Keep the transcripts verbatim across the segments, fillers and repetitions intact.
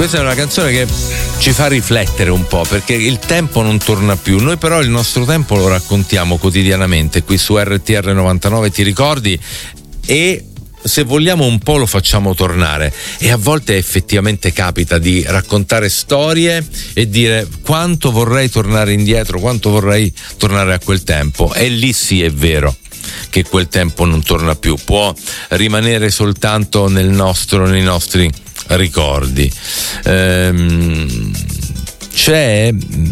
Questa è una canzone che ci fa riflettere un po', perché il tempo non torna più. Noi però il nostro tempo lo raccontiamo quotidianamente qui su R T R novantanove, ti ricordi? E se vogliamo un po' lo facciamo tornare, e a volte effettivamente capita di raccontare storie e dire quanto vorrei tornare indietro, quanto vorrei tornare a quel tempo. E lì sì, è vero che quel tempo non torna più, può rimanere soltanto nel nostro, nei nostri ricordi. Ehm, c'è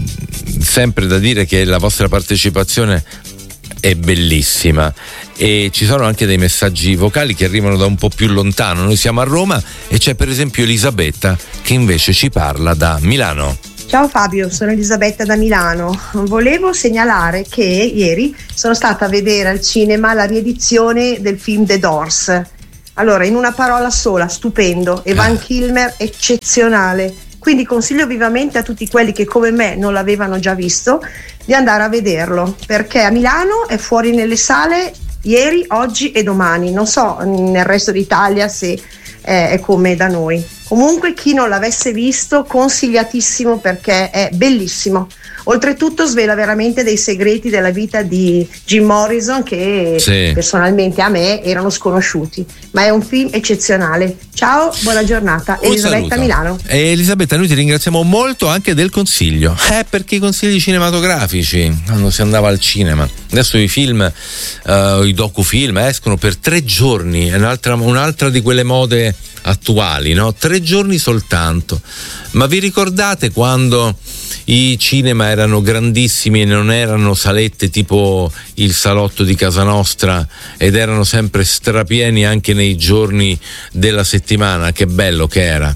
sempre da dire che la vostra partecipazione è bellissima e ci sono anche dei messaggi vocali che arrivano da un po' più lontano. Noi siamo a Roma e c'è per esempio Elisabetta che invece ci parla da Milano. Ciao Fabio, sono Elisabetta da Milano. Volevo segnalare che ieri sono stata a vedere al cinema la riedizione del film The Doors. Allora, in una parola sola, stupendo, e Van Kilmer eccezionale. Quindi consiglio vivamente a tutti quelli che come me non l'avevano già visto di andare a vederlo, perché a Milano è fuori nelle sale ieri, oggi e domani. Non so nel resto d'Italia se eh, è come da noi. Comunque chi non l'avesse visto, consigliatissimo perché è bellissimo. Oltretutto svela veramente dei segreti della vita di Jim Morrison che sì, personalmente a me erano sconosciuti, ma è un film eccezionale. Ciao, buona giornata. Un Elisabetta saluto. Milano. E Elisabetta, noi ti ringraziamo molto anche del consiglio, eh, perché i consigli cinematografici quando si andava al cinema, adesso i film, uh, i docufilm escono per tre giorni, è un'altra, un'altra di quelle mode attuali, no? Tre giorni soltanto. Ma vi ricordate quando i cinema erano grandissimi e non erano salette tipo il salotto di casa nostra ed erano sempre strapieni anche nei giorni della settimana? Che bello che era!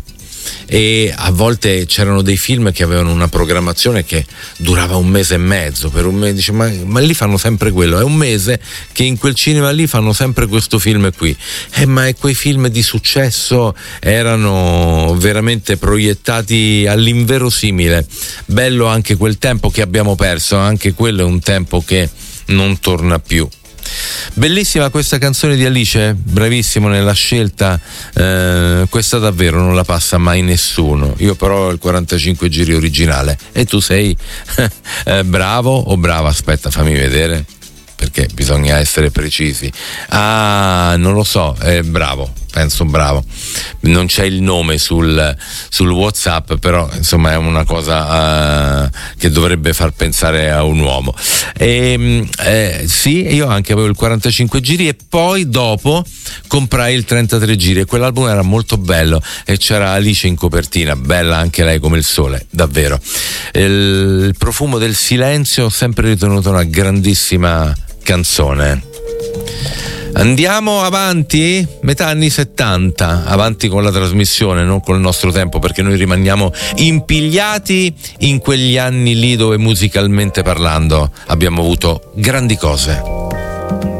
E a volte c'erano dei film che avevano una programmazione che durava un mese e mezzo, per un mese dice, ma, ma lì fanno sempre quello, è un mese che in quel cinema lì fanno sempre questo film qui, eh, ma quei film di successo erano veramente proiettati all'inverosimile. Bello anche quel tempo che abbiamo perso, anche quello è un tempo che non torna più. Bellissima questa canzone di Alice, bravissimo nella scelta, eh, questa davvero non la passa mai nessuno. Io però ho il quarantacinque giri originale e tu sei eh, bravo o brava? Aspetta, fammi vedere, perché bisogna essere precisi. Ah, non lo so, è bravo, penso bravo. Non c'è il nome sul, sul WhatsApp, però insomma è una cosa uh, che dovrebbe far pensare a un uomo. E, eh, sì, io anche avevo il quarantacinque giri e poi dopo comprai il trentatré giri e quell'album era molto bello e c'era Alice in copertina, bella anche lei come il sole, davvero. Il, il profumo del silenzio ho sempre ritenuto una grandissima canzone. Andiamo avanti, metà anni settanta, avanti con la trasmissione, non col nostro tempo, perché noi rimaniamo impigliati in quegli anni lì dove musicalmente parlando abbiamo avuto grandi cose.